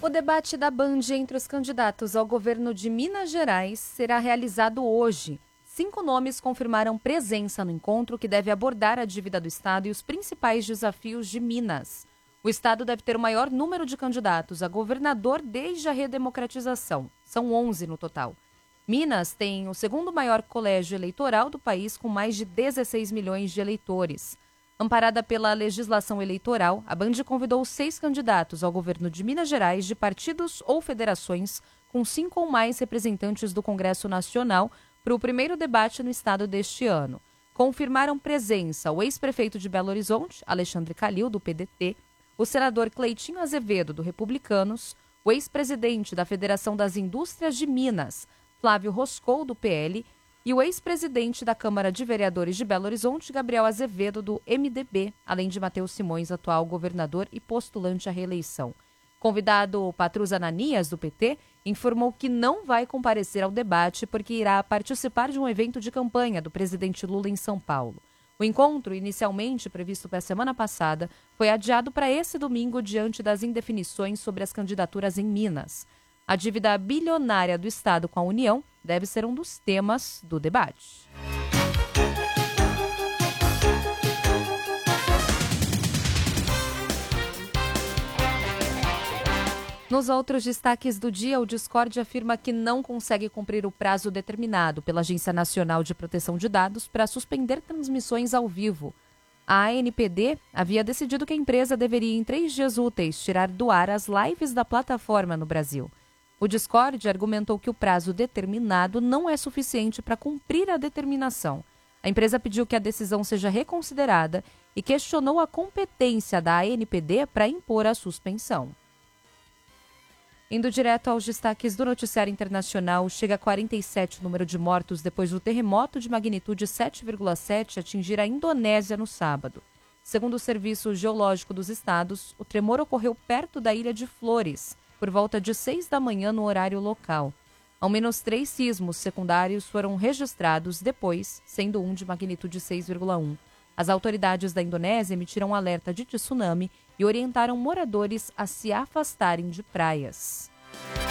O debate da Band entre os candidatos ao governo de Minas Gerais será realizado hoje. 5 nomes confirmaram presença no encontro que deve abordar a dívida do Estado e os principais desafios de Minas. O Estado deve ter o maior número de candidatos a governador desde a redemocratização. São 11 no total. Minas tem o segundo maior colégio eleitoral do país, com mais de 16 milhões de eleitores. Amparada pela legislação eleitoral, a Band convidou 6 candidatos ao governo de Minas Gerais de partidos ou federações com 5 ou mais representantes do Congresso Nacional para o primeiro debate no estado deste ano. Confirmaram presença o ex-prefeito de Belo Horizonte, Alexandre Calil, do PDT, o senador Cleitinho Azevedo, do Republicanos, o ex-presidente da Federação das Indústrias de Minas, Flávio Roscou, do PL, e o ex-presidente da Câmara de Vereadores de Belo Horizonte, Gabriel Azevedo, do MDB, além de Matheus Simões, atual governador e postulante à reeleição. Convidado Patrus Ananias, do PT, informou que não vai comparecer ao debate porque irá participar de um evento de campanha do presidente Lula em São Paulo. O encontro, inicialmente previsto para a semana passada, foi adiado para esse domingo diante das indefinições sobre as candidaturas em Minas. A dívida bilionária do Estado com a União deve ser um dos temas do debate. Nos outros destaques do dia, o Discord afirma que não consegue cumprir o prazo determinado pela Agência Nacional de Proteção de Dados para suspender transmissões ao vivo. A ANPD havia decidido que a empresa deveria, em 3 dias úteis, tirar do ar as lives da plataforma no Brasil. O Discord argumentou que o prazo determinado não é suficiente para cumprir a determinação. A empresa pediu que a decisão seja reconsiderada e questionou a competência da ANPD para impor a suspensão. Indo direto aos destaques do noticiário internacional, chega a 47 o número de mortos depois do terremoto de magnitude 7,7 atingir a Indonésia no sábado. Segundo o Serviço Geológico dos Estados, o tremor ocorreu perto da Ilha de Flores, por volta de 6 da manhã no horário local. Ao menos 3 sismos secundários foram registrados depois, sendo um de magnitude 6,1. As autoridades da Indonésia emitiram um alerta de tsunami e orientaram moradores a se afastarem de praias.